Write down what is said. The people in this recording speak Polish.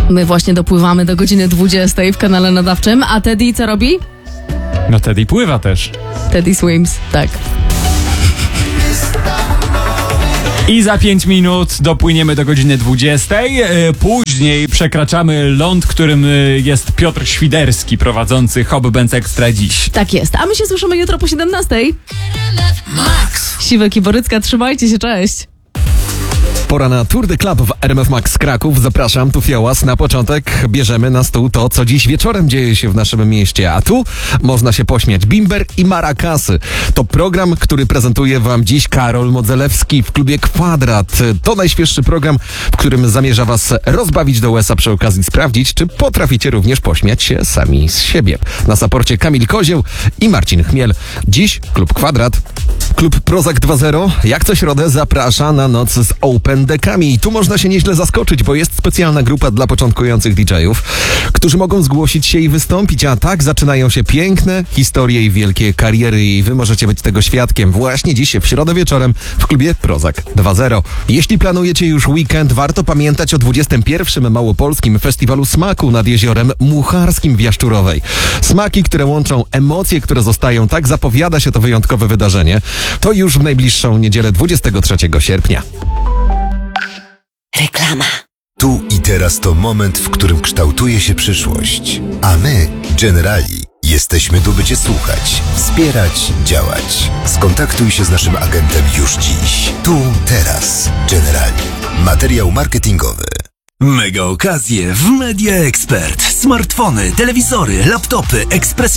My właśnie dopływamy do godziny 20 w kanale nadawczym, a Teddy co robi? No Teddy pływa też. Teddy swims, tak. I za 5 minut dopłyniemy do godziny 20. Później przekraczamy ląd, którym jest Piotr Świderski, prowadzący Hot Benz Extra dziś. Tak jest, a my się słyszymy jutro po 17. Max. Siwek i Borycka, trzymajcie się, cześć. Pora na Tour de Club w RMF Max Kraków. Zapraszam, tu Fiołas. Na początek bierzemy na stół to, co dziś wieczorem dzieje się w naszym mieście. A tu można się pośmiać. Bimber i Maracasy. To program, który prezentuje wam dziś Karol Modzelewski w klubie Kwadrat. To najświeższy program, w którym zamierza was rozbawić do łez, a przy okazji sprawdzić, czy potraficie również pośmiać się sami z siebie. Na saporcie Kamil Kozieł i Marcin Chmiel. Dziś klub Kwadrat. Klub Prozac 2.0 jak co środę zaprasza na noc z Open Dekami. I tu można się nieźle zaskoczyć, bo jest specjalna grupa dla początkujących DJ-ów, którzy mogą zgłosić się i wystąpić, a tak zaczynają się piękne historie i wielkie kariery i wy możecie być tego świadkiem właśnie dziś w środę wieczorem w klubie Prozac 2.0. Jeśli planujecie już weekend, warto pamiętać o 21. Małopolskim Festiwalu Smaku nad Jeziorem Mucharskim w Jaszczurowej. Smaki, które łączą emocje, które zostają, tak zapowiada się to wyjątkowe wydarzenie. To już w najbliższą niedzielę 23 sierpnia. Reklama. Tu i teraz to moment, w którym kształtuje się przyszłość. A my, Generali, jesteśmy tu, by Cię słuchać, wspierać, działać. Skontaktuj się z naszym agentem już dziś. Tu, teraz. Generali. Materiał marketingowy. Mega okazje w Media Expert. Smartfony, telewizory, laptopy, ekspresy